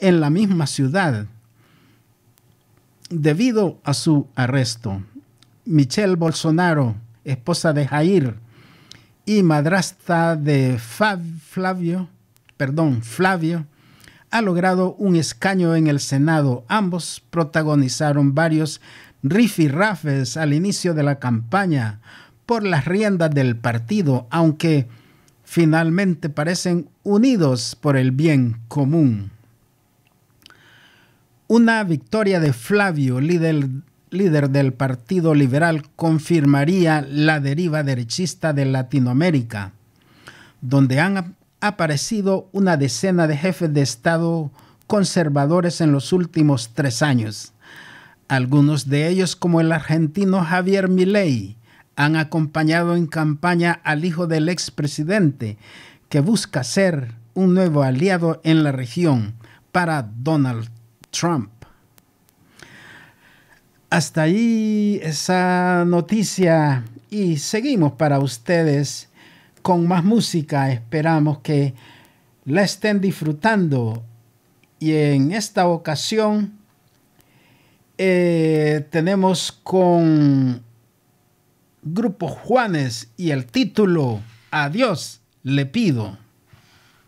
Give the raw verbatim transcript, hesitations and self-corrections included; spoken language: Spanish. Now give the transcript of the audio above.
en la misma ciudad debido a su arresto. Michelle Bolsonaro, esposa de Jair y madrastra de Flavio, perdón, Flavio, ha logrado un escaño en el Senado. Ambos protagonizaron varios rifirrafes al inicio de la campaña por las riendas del partido, aunque finalmente parecen unidos por el bien común. Una victoria de Flavio, líder, líder del Partido Liberal, confirmaría la deriva derechista de Latinoamérica, donde han aparecido una decena de jefes de Estado conservadores en los últimos tres años. Algunos de ellos, como el argentino Javier Milei, han acompañado en campaña al hijo del expresidente, que busca ser un nuevo aliado en la región para Donald Trump. Hasta ahí esa noticia y seguimos para ustedes con más música. Esperamos que la estén disfrutando y en esta ocasión eh, tenemos con Grupo Juanes y el título A Dios le pido.